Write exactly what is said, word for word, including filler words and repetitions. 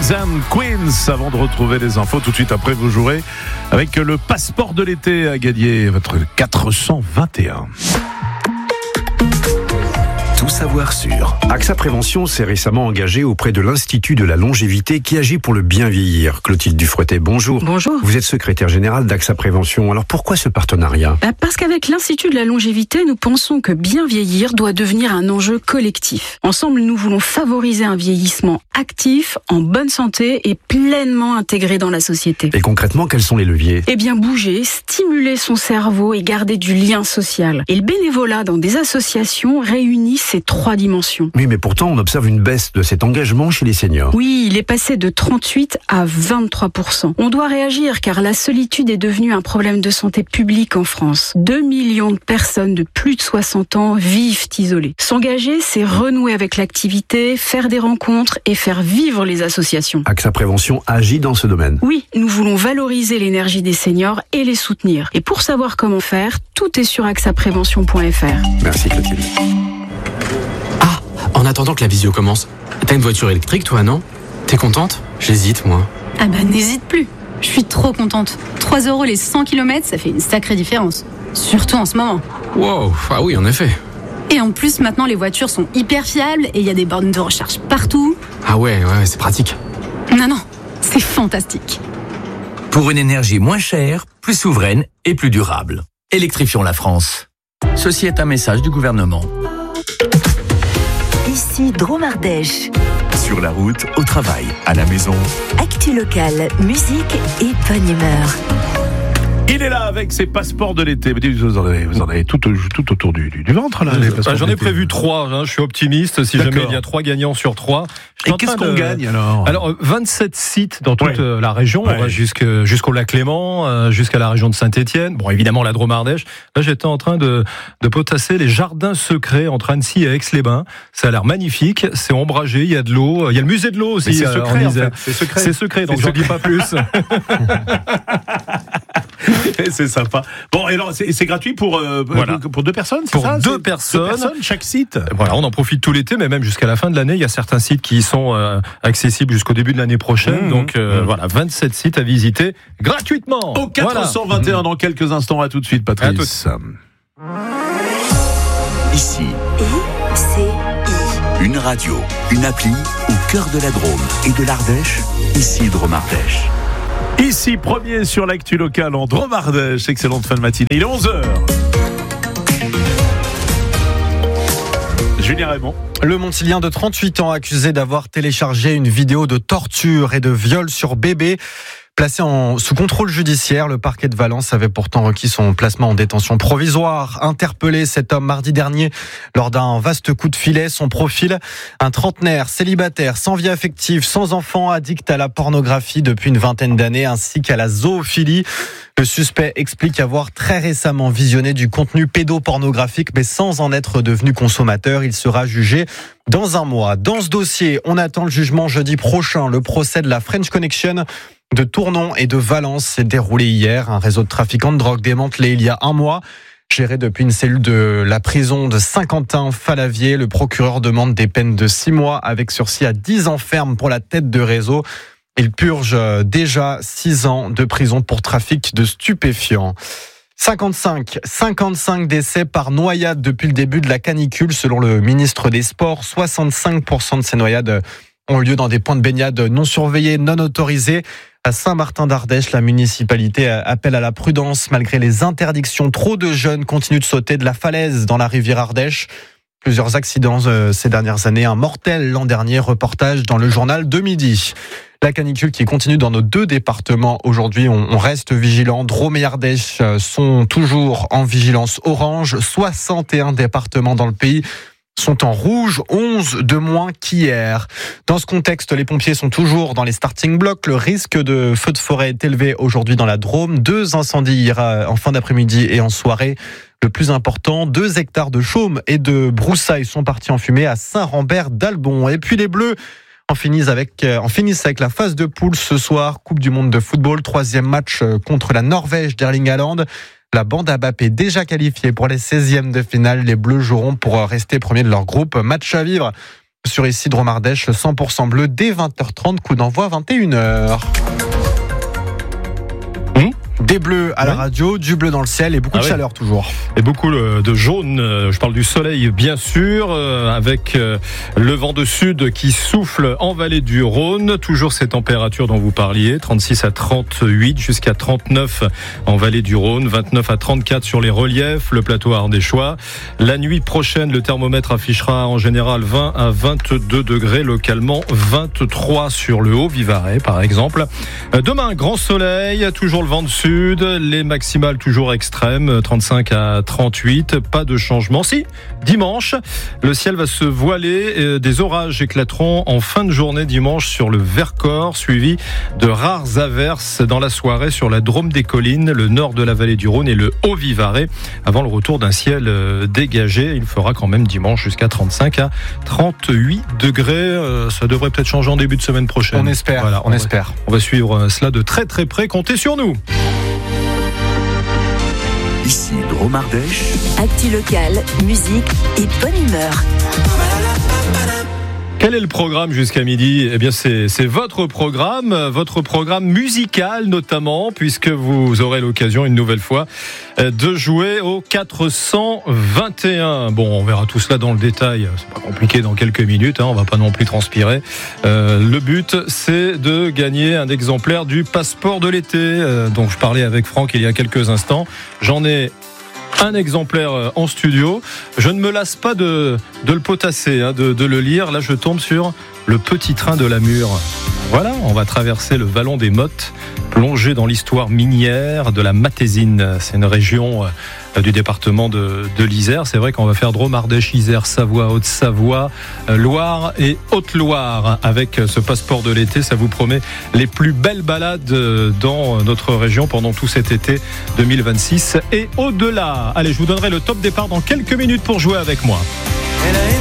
Kings and Queens. Avant de retrouver les infos, tout de suite après, vous jouerez avec le passeport de l'été à gagner, votre quatre cent vingt et un. Tout savoir sur AXA Prévention s'est récemment engagé auprès de l'Institut de la longévité qui agit pour le bien vieillir. Clotilde Dufouettet, bonjour. Bonjour. Vous êtes secrétaire générale d'AXA Prévention. Alors pourquoi ce partenariat ? bah Parce qu'avec l'Institut de la longévité, nous pensons que bien vieillir doit devenir un enjeu collectif. Ensemble, nous voulons favoriser un vieillissement actif, en bonne santé et pleinement intégré dans la société. Et concrètement, quels sont les leviers ? Eh bien, bouger, stimuler son cerveau et garder du lien social. Et le bénévolat dans des associations réunit ces trois dimensions. Oui, mais pourtant, on observe une baisse de cet engagement chez les seniors. Oui, il est passé de trente-huit à vingt-trois pour cent. On doit réagir car la solitude est devenue un problème de santé publique en France. deux millions de personnes de plus de soixante ans vivent isolées. S'engager, c'est renouer avec l'activité, faire des rencontres et faire vivre les associations. AXA Prévention agit dans ce domaine. Oui, nous voulons valoriser l'énergie des seniors et les soutenir. Et pour savoir comment faire, tout est sur axa prévention point f r. Merci Clotilde. Ah, en attendant que la visio commence, t'as une voiture électrique toi, non ? T'es contente ? J'hésite, moi. Ah bah n'hésite plus. Je suis trop contente. trois euros les cent kilomètres, ça fait une sacrée différence. Surtout en ce moment. Wow, ah oui, en effet. Et en plus, maintenant, les voitures sont hyper fiables et il y a des bornes de recharge partout. Ah ouais, ouais, c'est pratique. Non, non, c'est fantastique. Pour une énergie moins chère, plus souveraine et plus durable. Électrifions la France. Ceci est un message du gouvernement. Ici Drôme Ardèche. Sur la route, au travail, à la maison. Actu locale, musique et bonne humeur. Il est là avec ses passeports de l'été. Vous en avez, vous en avez tout, tout autour du, du, du ventre là. Les bah, j'en ai prévu trois. Hein, je suis optimiste. Si D'accord. jamais il y a trois gagnants sur trois. Et qu'est-ce qu'on de... gagne alors ? Alors vingt-sept sites dans toute ouais. la région. Ouais. On va jusqu'au, jusqu'au lac Léman, jusqu'à la région de Saint-Étienne. Bon, évidemment la Drôme Ardèche. Là, j'étais en train de, de potasser les jardins secrets entre Annecy et Aix-les-Bains. Ça a l'air magnifique. C'est ombragé. Il y a de l'eau. Il y a le musée de l'eau aussi. Mais c'est secret. En fait. C'est secret. C'est secret. Donc j'en dis pas plus. C'est sympa. Bon, et alors c'est, c'est gratuit pour euh, voilà. pour deux personnes, c'est pour ça deux c'est personnes. Deux personnes chaque site. Voilà, on en profite tout l'été, mais même jusqu'à la fin de l'année, il y a certains sites qui sont euh, accessibles jusqu'au début de l'année prochaine. Mmh, donc euh, mmh. voilà, vingt-sept sites à visiter gratuitement. Au quatre cent vingt et un voilà. Dans quelques instants. À tout de suite, Patrice. Ici. I C I. Une radio, une appli au cœur de la Drôme et de l'Ardèche. Ici Drôme Ardèche. Ici, premier sur l'actu locale en Drôme Ardèche. Excellente fin de matinée. Il est onze heures. Julien Raymond. Le Montilien de trente-huit ans accusé d'avoir téléchargé une vidéo de torture et de viol sur bébé. Placé en, sous contrôle judiciaire, le parquet de Valence avait pourtant requis son placement en détention provisoire. Interpellé cet homme mardi dernier lors d'un vaste coup de filet. Son profil, un trentenaire, célibataire, sans vie affective, sans enfant, addict à la pornographie depuis une vingtaine d'années ainsi qu'à la zoophilie. Le suspect explique avoir très récemment visionné du contenu pédopornographique mais sans en être devenu consommateur. Il sera jugé dans un mois. Dans ce dossier, on attend le jugement jeudi prochain. Le procès de la French Connection de Tournon et de Valence s'est déroulé hier. Un réseau de trafiquants de drogue démantelé il y a un mois. Géré depuis une cellule de la prison de Saint-Quentin-Falavier, le procureur demande des peines de six mois avec sursis à dix ans ferme pour la tête de réseau. Il purge déjà six ans de prison pour trafic de stupéfiants. cinquante-cinq, cinquante-cinq décès par noyade depuis le début de la canicule, selon le ministre des Sports. soixante-cinq pour cent de ces noyades ont lieu dans des points de baignade non surveillés, non autorisés. À Saint-Martin-d'Ardèche, la municipalité appelle à la prudence malgré les interdictions. Trop de jeunes continuent de sauter de la falaise dans la rivière Ardèche. Plusieurs accidents euh, ces dernières années. Un mortel l'an dernier, reportage dans le journal de midi. La canicule qui continue dans nos deux départements aujourd'hui. On, on reste vigilant. Drôme et Ardèche sont toujours en vigilance orange. soixante et un départements dans le pays sont en rouge, onze de moins qu'hier. Dans ce contexte, les pompiers sont toujours dans les starting blocks. Le risque de feu de forêt est élevé aujourd'hui dans la Drôme. Deux incendies hier en fin d'après-midi et en soirée. Le plus important, deux hectares de chaume et de broussailles sont partis en fumée à Saint-Rambert d'Albon. Et puis les Bleus en finissent avec, en finissent avec la phase de poule ce soir. Coupe du monde de football, troisième match contre la Norvège d'Erling Haaland. La bande à Mbappé déjà qualifiée pour les seizièmes de finale. Les Bleus joueront pour rester premiers de leur groupe. Match à vivre sur ici Dromardèche, le cent pour cent bleu dès vingt heures trente, coup d'envoi vingt et une heures. Mmh. Des bleus à ouais. la radio, du bleu dans le ciel et beaucoup ah de ouais. chaleur toujours. Et beaucoup de jaune, je parle du soleil bien sûr, avec le vent de sud qui souffle en vallée du Rhône. Toujours ces températures dont vous parliez, trente-six à trente-huit jusqu'à trente-neuf en vallée du Rhône, vingt-neuf à trente-quatre sur les reliefs, le plateau ardéchois. La nuit prochaine, le thermomètre affichera en général vingt à vingt-deux degrés, localement vingt-trois sur le Haut-Vivarais par exemple. Demain, grand soleil, toujours le vent de sud. Les maximales toujours extrêmes, trente-cinq à trente-huit, pas de changement. Si, dimanche, le ciel va se voiler, des orages éclateront en fin de journée dimanche sur le Vercors, suivi de rares averses dans la soirée sur la Drôme des Collines, le nord de la vallée du Rhône et le Haut-Vivarais, avant le retour d'un ciel dégagé. Il fera quand même dimanche jusqu'à trente-cinq à trente-huit degrés. Ça devrait peut-être changer en début de semaine prochaine. On espère, voilà, on, on espère. Va, on va suivre cela de très très près. Comptez sur nous. Ici Dromardèche. Actu local, musique et bonne humeur. Quel est le programme jusqu'à midi ? Eh bien, c'est, c'est votre programme, votre programme musical notamment, puisque vous aurez l'occasion une nouvelle fois de jouer au quatre cent vingt et un. Bon, on verra tout cela dans le détail. C'est pas compliqué dans quelques minutes. Hein, on va pas non plus transpirer. Euh, le but, c'est de gagner un exemplaire du passeport de l'été, euh, dont je parlais avec Franck il y a quelques instants. J'en ai un exemplaire en studio. Je ne me lasse pas de, de le potasser, hein, de, de le lire. Là, je tombe sur le petit train de la Mure. Voilà, on va traverser le vallon des Mottes, plonger dans l'histoire minière de la Matésine. C'est une région euh, du département de, de l'Isère. C'est vrai qu'on va faire Drôme, Ardèche, Isère, Savoie, Haute-Savoie, euh, Loire et Haute-Loire. Avec ce passeport de l'été, ça vous promet les plus belles balades dans notre région pendant tout cet été deux mille vingt-six et au-delà. Allez, je vous donnerai le top départ dans quelques minutes pour jouer avec moi.